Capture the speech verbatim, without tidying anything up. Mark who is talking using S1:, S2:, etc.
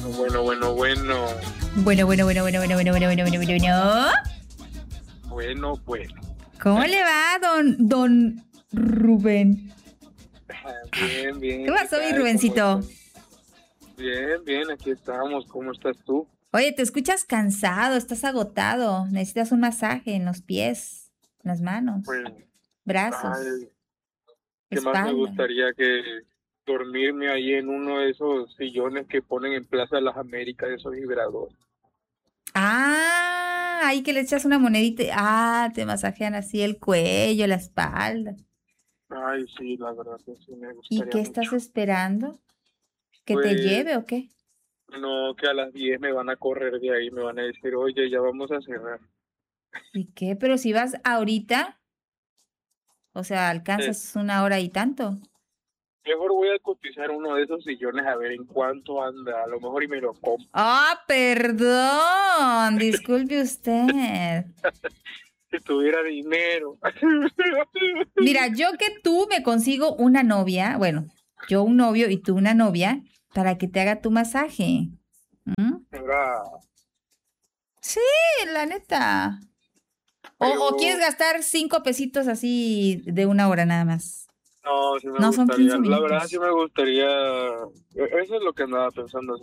S1: Bueno, bueno, bueno.
S2: Bueno, bueno, bueno, bueno, bueno, bueno, bueno, bueno, bueno, bueno, bueno.
S1: Bueno, bueno.
S2: ¿Cómo le va, don, don Rubén?
S1: Bien, bien.
S2: ¿Qué pasó, mi
S1: tal? ¿Cómo
S2: Rubencito?
S1: estás? Bien, bien, aquí estamos. ¿Cómo estás tú?
S2: Oye, te escuchas cansado, estás agotado. Necesitas un masaje en los pies, en las manos,
S1: Pues,
S2: brazos,
S1: ay, ¿qué más me
S2: espalda.
S1: gustaría que dormirme ahí en uno de esos sillones que ponen en Plaza de las Américas, esos vibradores?
S2: Ah, ahí que le echas una monedita. y- Ah, te masajean así el cuello, la espalda.
S1: Ay, sí, la verdad que sí me
S2: ¿Y
S1: gustaría
S2: qué
S1: mucho.
S2: estás esperando? ¿Que te
S1: Pues,
S2: lleve o qué?
S1: no, que a las diez me van a correr de ahí, me van a decir, oye, ya vamos a cerrar.
S2: ¿Y qué? Pero si vas ahorita, o sea,
S1: Eh,
S2: alcanzas una hora y tanto.
S1: Mejor voy a cotizar uno de esos sillones a ver en cuánto anda, a lo mejor y me lo compro.
S2: Ah, perdón, disculpe usted.
S1: Si tuviera dinero.
S2: Mira, yo que tú me consigo una novia, bueno, yo un novio y tú una novia, para que te haga tu masaje. ¿Mm?
S1: Era,
S2: Sí, la neta. O, o quieres
S1: pero
S2: gastar cinco pesitos así de una hora nada más.
S1: no, sí me
S2: No, son
S1: gustaría.
S2: quince
S1: La verdad sí
S2: minutos.
S1: me gustaría. e- Eso es lo que andaba pensando.